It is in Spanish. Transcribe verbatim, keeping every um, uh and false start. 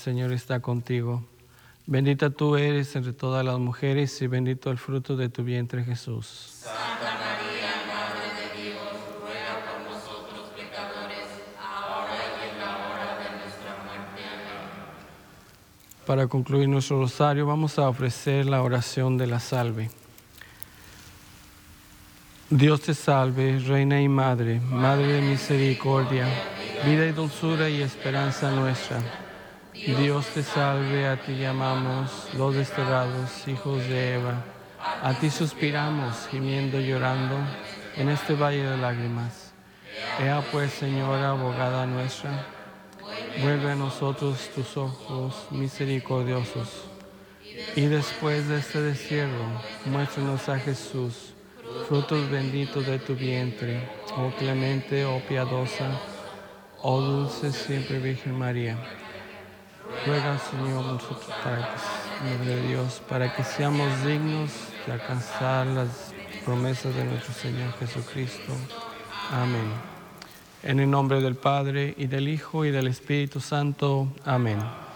Señor está contigo. Bendita tú eres entre todas las mujeres y bendito el fruto de tu vientre, Jesús. Santa María, Madre de Dios, ruega por nosotros pecadores, ahora y en la hora de nuestra muerte. Amén. Para concluir nuestro rosario, vamos a ofrecer la oración de la salve. Dios te salve, Reina y Madre, Madre de misericordia, vida y dulzura y esperanza nuestra. Dios te salve, a ti llamamos, los desterrados hijos de Eva. A ti suspiramos, gimiendo y llorando, en este valle de lágrimas. Ea pues, Señora, abogada nuestra, vuelve a nosotros tus ojos misericordiosos. Y después de este destierro, muéstranos a Jesús, frutos benditos de tu vientre, oh clemente, oh piadosa, oh dulce siempre Virgen María. Ruega, Señor, nosotros para que, Madre de Dios, para que seamos dignos de alcanzar las promesas de nuestro Señor Jesucristo. Amén. En el nombre del Padre, y del Hijo, y del Espíritu Santo. Amén.